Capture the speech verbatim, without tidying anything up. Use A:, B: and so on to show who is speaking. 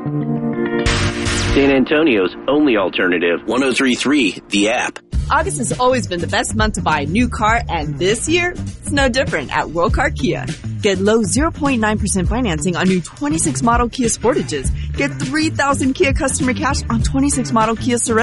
A: San Antonio's only alternative.
B: one oh three point three, The App.
C: August has always been the best month to buy a new car, and this year, it's no different at World Car Kia. Get low zero point nine percent financing on new twenty-six model Kia Sportages. Get three thousand Kia customer cash on twenty-six model Kia Sorento.